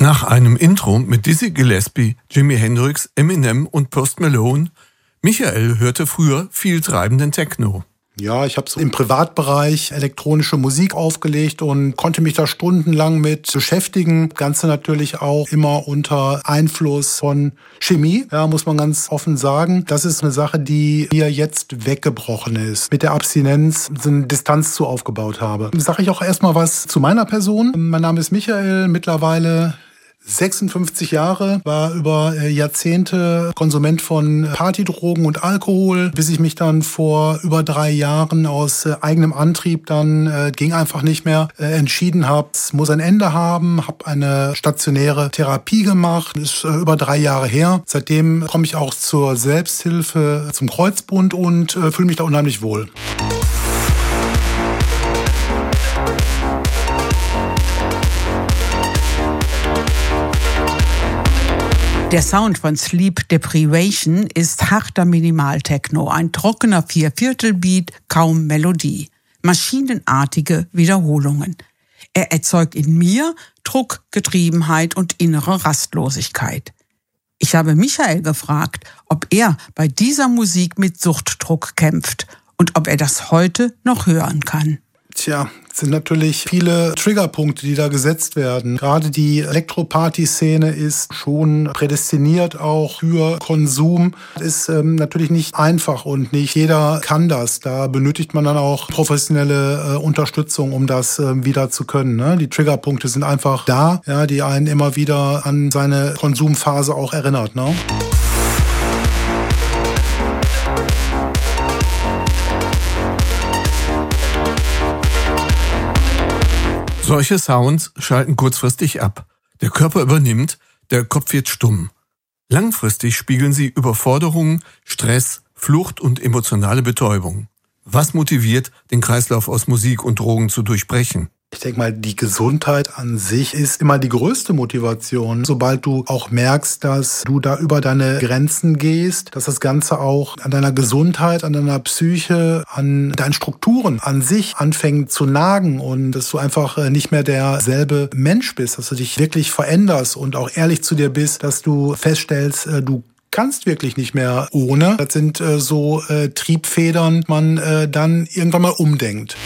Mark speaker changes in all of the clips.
Speaker 1: Nach einem Intro mit Dizzy Gillespie, Jimi Hendrix, Eminem und Post Malone, Michael hörte früher viel treibenden Techno.
Speaker 2: Ja, ich habe so im Privatbereich elektronische Musik aufgelegt und konnte mich da stundenlang mit beschäftigen. Ganze natürlich auch immer unter Einfluss von Chemie, ja, muss man ganz offen sagen. Das ist eine Sache, die mir jetzt weggebrochen ist. Mit der Abstinenz so eine Distanz zu aufgebaut habe. Sage ich auch erstmal was zu meiner Person. Mein Name ist Michael, mittlerweile 56 Jahre, war über Jahrzehnte Konsument von Partydrogen und Alkohol, bis ich mich dann vor über 3 Jahren aus eigenem Antrieb dann ging einfach nicht mehr, entschieden habe, es muss ein Ende haben, habe eine stationäre Therapie gemacht, ist über 3 Jahre her. Seitdem komme ich auch zur Selbsthilfe zum Kreuzbund und fühle mich da unheimlich wohl.
Speaker 3: Der Sound von Sleep Deprivation ist harter Minimal-Techno, ein trockener 4/4-Beat, kaum Melodie, maschinenartige Wiederholungen. Er erzeugt in mir Druck, Getriebenheit und innere Rastlosigkeit. Ich habe Michael gefragt, ob er bei dieser Musik mit Suchtdruck kämpft und ob er das heute noch hören kann.
Speaker 2: Tja, es sind natürlich viele Triggerpunkte, die da gesetzt werden. Gerade die Elektroparty-Szene ist schon prädestiniert auch für Konsum. Ist natürlich nicht einfach und nicht jeder kann das. Da benötigt man dann auch professionelle Unterstützung, um das wieder zu können. Ne? Die Triggerpunkte sind einfach da, ja, die einen immer wieder an seine Konsumphase auch erinnert. Ne?
Speaker 1: Solche Sounds schalten kurzfristig ab. Der Körper übernimmt, der Kopf wird stumm. Langfristig spiegeln sie Überforderung, Stress, Flucht und emotionale Betäubung. Was motiviert, den Kreislauf aus Musik und Drogen zu durchbrechen?
Speaker 2: Ich denke mal, die Gesundheit an sich ist immer die größte Motivation. Sobald du auch merkst, dass du da über deine Grenzen gehst, dass das Ganze auch an deiner Gesundheit, an deiner Psyche, an deinen Strukturen an sich anfängt zu nagen und dass du einfach nicht mehr derselbe Mensch bist, dass du dich wirklich veränderst und auch ehrlich zu dir bist, dass du feststellst, du kannst wirklich nicht mehr ohne. Das sind so Triebfedern, man dann irgendwann mal umdenkt.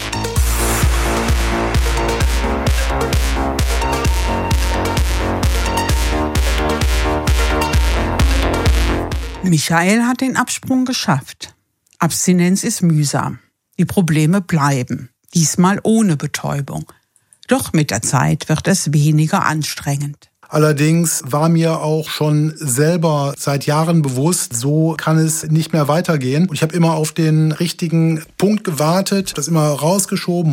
Speaker 3: Michael hat den Absprung geschafft. Abstinenz ist mühsam. Die Probleme bleiben, diesmal ohne Betäubung. Doch mit der Zeit wird es weniger anstrengend.
Speaker 2: Allerdings war mir auch schon selber seit Jahren bewusst, so kann es nicht mehr weitergehen. Und ich habe immer auf den richtigen Punkt gewartet, das immer rausgeschoben,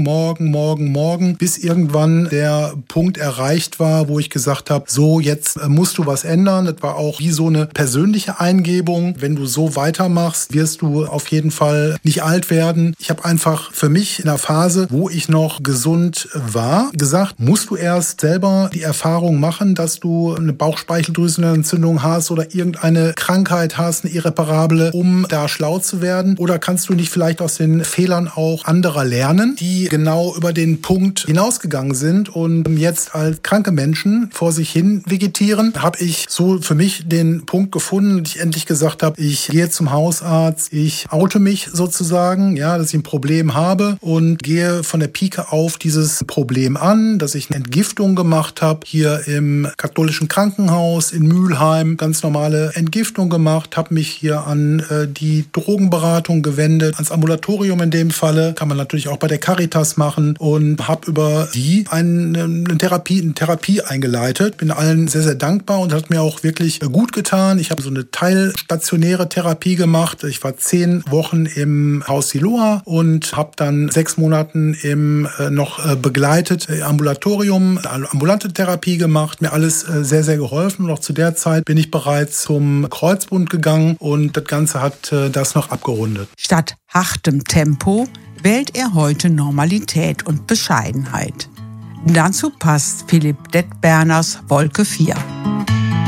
Speaker 2: morgen, bis irgendwann der Punkt erreicht war, wo ich gesagt habe, so jetzt musst du was ändern. Das war auch wie so eine persönliche Eingebung. Wenn du so weitermachst, wirst du auf jeden Fall nicht alt werden. Ich habe einfach für mich in der Phase, wo ich noch gesund war, gesagt, musst du erst selber die Erfahrung machen, dass du eine Bauchspeicheldrüsenentzündung hast oder irgendeine Krankheit hast, eine irreparable, um da schlau zu werden? Oder kannst du nicht vielleicht aus den Fehlern auch anderer lernen, die genau über den Punkt hinausgegangen sind und jetzt als kranke Menschen vor sich hin vegetieren? Habe ich so für mich den Punkt gefunden, dass ich endlich gesagt habe, ich gehe zum Hausarzt, ich oute mich sozusagen, ja, dass ich ein Problem habe und gehe von der Pike auf dieses Problem an, dass ich eine Entgiftung gemacht habe, hier im katholischen Krankenhaus in Mülheim, ganz normale Entgiftung gemacht, habe mich hier an die Drogenberatung gewendet, ans Ambulatorium in dem Falle, kann man natürlich auch bei der Caritas machen und habe über die eine Therapie eingeleitet. Bin allen sehr, sehr dankbar und hat mir auch wirklich gut getan. Ich habe so eine teilstationäre Therapie gemacht. Ich war 10 Wochen im Haus Siloa und habe dann 6 Monaten noch begleitet, Ambulatorium, ambulante Therapie gemacht, mir alles sehr, sehr geholfen. Und auch zu der Zeit bin ich bereits zum Kreuzbund gegangen und das Ganze hat das noch abgerundet.
Speaker 3: Statt hartem Tempo wählt er heute Normalität und Bescheidenheit. Dazu passt Philipp Detberners Wolke 4.